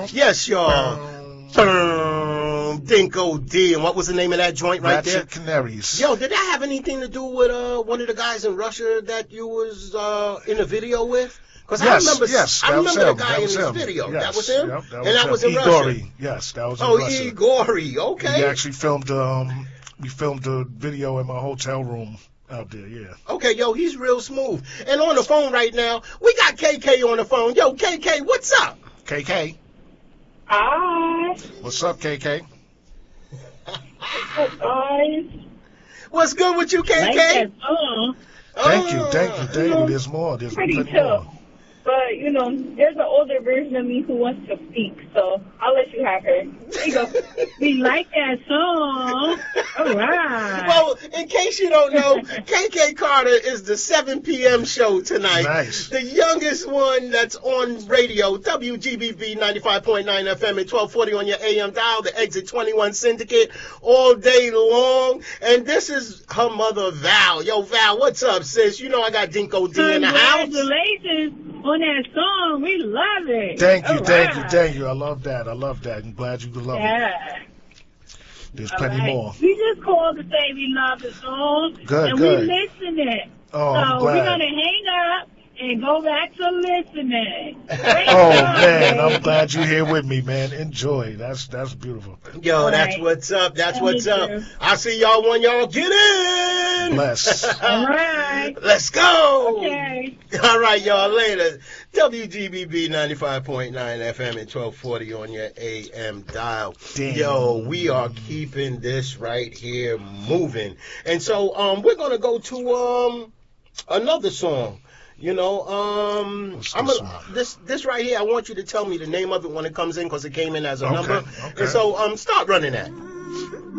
Yes, y'all. Dinko D. And what was the name of that joint right there? Ratchet Canaries. Yo, did that have anything to do with one of the guys in Russia that you was in a video with? Because I remember the guy in this video. Yes, that was him? Yep, that was in Igori. Russia? Yes, that was in Russia. Russia. Igori. Okay. We actually filmed we filmed a video in my hotel room out there, yeah. Okay, yo, he's real smooth. And on the phone right now, we got KK on the phone. Yo, KK, what's up? KK. Hi. What's up, KK? Hi. What's good with you, KK? Thank you. There's more. There's pretty plenty tough. more. But, there's an older version of me who wants to speak, so I'll let you have her. There you go. We like that song. All right. Well, in case you don't know, KK Carter is the 7 p.m. show tonight. Nice. The youngest one that's on radio, WGBB 95.9 FM and 1240 on your AM dial, the Exit 21 Syndicate, all day long. And this is her mother, Val. Yo, Val, what's up, sis? You know I got Dinko D in the house. Congratulations on that song. We love it. Thank you. I love that. I'm glad you love it. There's plenty more. We just called to say we love the song. Good. We listening. Oh, so I'm glad. we're going to hang up and go back to listening. Man, I'm glad you're here with me, man. Enjoy. That's beautiful. Yo, that's what's up. I'll see y'all when y'all get in. Bless. All right. Let's go. Okay. All right, y'all. Later. WGBB 95.9 FM and 1240 on your AM dial. Damn. Yo, we are keeping this right here moving. And so we're going to go to another song. This right here, I want you to tell me the name of it when it comes in because it came in as a number. Okay. And so start running that.